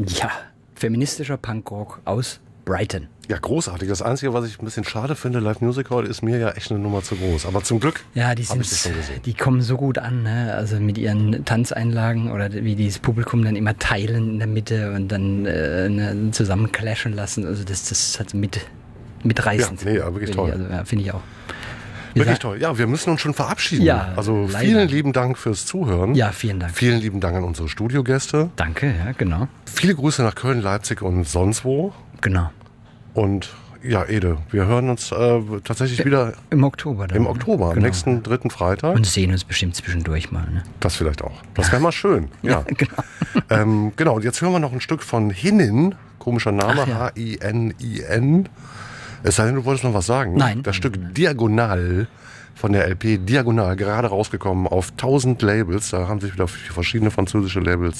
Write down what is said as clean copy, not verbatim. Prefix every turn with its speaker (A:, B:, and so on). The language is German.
A: Ja, feministischer Punkrock aus Brighton.
B: Ja, großartig. Das Einzige, was ich ein bisschen schade finde, Live Music Hall, ist mir ja echt eine Nummer zu groß. Aber zum Glück
A: Ja, die
B: habe ich das schon gesehen.
A: die kommen so gut an, ne? Also mit ihren Tanzeinlagen oder wie die das Publikum dann immer teilen in der Mitte und dann zusammen clashen lassen. Also das hat mitreißend.
B: Ja, nee, aber wirklich toll.
A: Also, ja, finde ich auch.
B: Wirklich toll. Ja, wir müssen uns schon verabschieden.
A: Ja,
B: also
A: leider.
B: vielen lieben Dank fürs Zuhören.
A: Ja, vielen Dank.
B: Vielen lieben Dank an unsere Studiogäste.
A: Danke, ja, genau.
B: Viele Grüße nach Köln, Leipzig und sonst wo.
A: Genau.
B: Und ja, Ede, wir hören uns tatsächlich wieder
A: Im Oktober dann.
B: im Oktober, am
A: Genau.
B: nächsten 3. Freitag.
A: Und sehen uns bestimmt zwischendurch mal. Ne?
B: Das vielleicht auch. Das wäre mal schön. Ja.
A: Genau.
B: Genau, und jetzt hören wir noch ein Stück von Hinin. Komischer Name,
A: Ach ja.
B: H-I-N-I-N. Es sei denn, du wolltest noch was sagen.
A: Nein.
B: Das Stück
A: Nein.
B: Diagonal von der LP Diagonal, gerade rausgekommen auf 1000 Labels. Da haben sich wieder verschiedene französische Labels